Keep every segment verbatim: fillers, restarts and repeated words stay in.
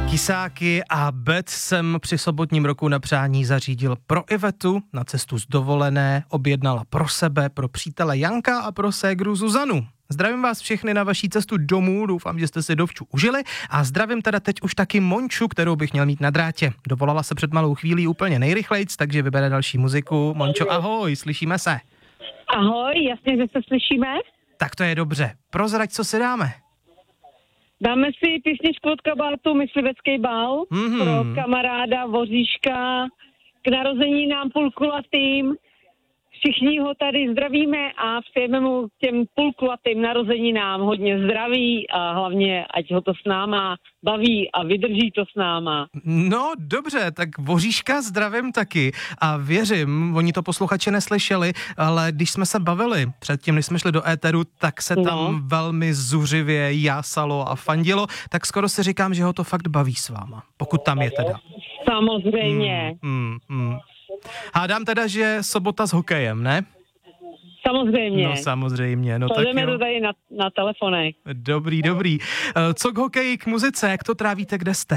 Kisáky a bet jsem při sobotním roku na přání zařídil pro Ivetu, na cestu z dovolené objednala pro sebe, pro přítele Janka a pro ségru Zuzanu. Zdravím vás všechny na vaší cestu domů, doufám, že jste si dovču užili a zdravím teda teď už taky Monču, kterou bych měl mít na drátě. Dovolala se před malou chvílí úplně nejrychlejc, takže vybere další muziku. Mončo, ahoj, slyšíme se. Ahoj, jasně, že se slyšíme. Tak to je dobře. Prozrať, co si dáme. Dáme si písničku od Kabátu Myslivecký bál, mm-hmm. pro kamaráda Voříška, k narozeninám půlkulatým. Všichni ho tady zdravíme a přejeme mu těm půlkulatým narozeninám hodně zdraví a hlavně, ať ho to s náma baví a vydrží to s náma. No dobře, tak Voříška zdravím taky a věřím, oni to posluchači neslyšeli, ale když jsme se bavili předtím, než jsme šli do éteru, tak se tam no. velmi zuřivě jásalo a fandilo, tak skoro si říkám, že ho to fakt baví s váma, pokud tam je teda. Samozřejmě. Mm, mm, mm. Hádám teda, že sobota s hokejem, ne? Samozřejmě. No samozřejmě. No Sledujeme to tady na, na telefonech. Dobrý, dobrý. Co k hokeji, k muzice, jak to trávíte, kde jste?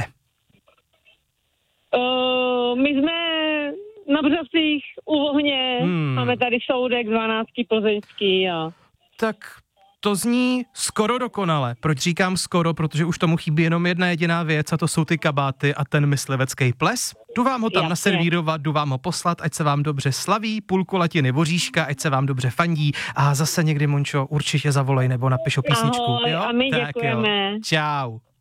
Uh, my jsme na Břasích u ohně, hmm. máme tady soudek dvanáctky plzeňský a... Tak to zní skoro dokonale. Proč říkám skoro? Protože už tomu chybí jenom jedna jediná věc a to jsou ty kabáty a ten myslivecký ples. Jdu vám ho tam Jasně. naservírovat, jdu vám ho poslat, ať se vám dobře slaví, půlku latiny Voříška, ať se vám dobře fandí a zase někdy, Mončo, určitě zavolej nebo napiš o písničku. Ahoj, jo? a my tak děkujeme. Jo. Čau.